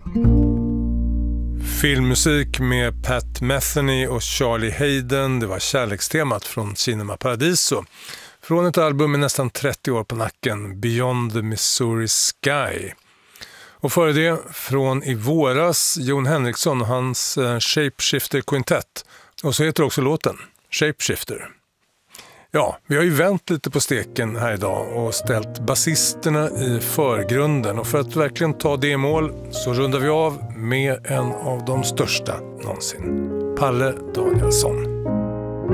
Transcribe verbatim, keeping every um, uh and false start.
Filmmusik med Pat Metheny och Charlie Hayden. Det var kärlekstemat från Cinema Paradiso. Från ett album med nästan trettio år på nacken, Beyond the Missouri Sky. Och före det, från i våras, Jon Henriksson och hans Shapeshifter Quintet. Och så heter också låten, Shapeshifter. Ja, vi har ju vänt lite på steken här idag och ställt basisterna i förgrunden. Och för att verkligen ta det mål så rundar vi av med en av de största någonsin. Palle Danielsson.